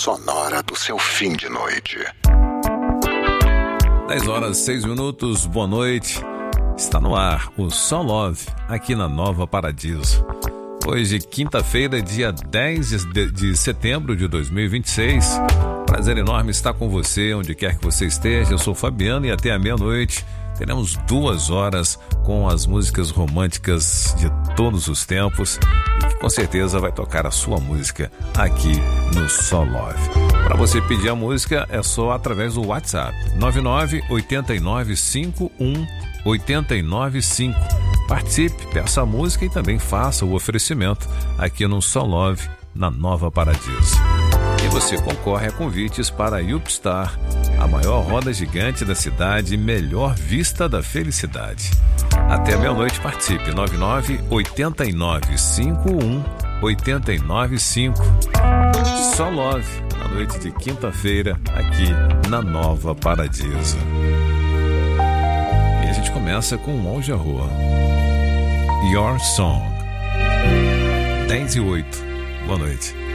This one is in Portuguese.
sonora do seu fim de noite. 10h06, boa noite. Está no ar o Só Love, aqui na Nova Paradiso. Hoje, quinta-feira, dia 10 de setembro de 2026. Prazer enorme estar com você, onde quer que você esteja. Eu sou o Fabiano e até a meia-noite teremos 2 horas com as músicas românticas de todos os tempos e que com certeza vai tocar a sua música aqui no Só Love. Para você pedir a música é só através do WhatsApp 998951 Participe, peça a música e também faça o oferecimento aqui no Só Love, na Nova Paradiso. E você concorre a convites para a Upstar, a maior roda gigante da cidade e melhor vista da felicidade. Até a meia-noite participe, 998951 Só Love, na noite de quinta-feira, aqui na Nova Paradiso. E a gente começa com um Al Jarreau. Your Song. 10h08. Boa noite.